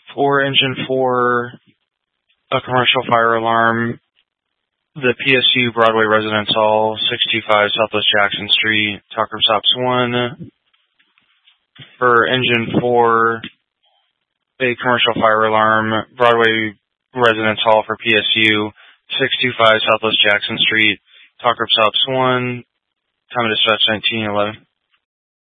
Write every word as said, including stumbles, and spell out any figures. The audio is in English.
For engine four, a commercial fire alarm, the P S U Broadway Residence Hall, six two five Southwest Jackson Street, Talk of Stops one. For engine four, a commercial fire alarm, Broadway Residence Hall for P S U, six two five Southwest Jackson Street, Talk of Stops one. Time of dispatch nineteen eleven.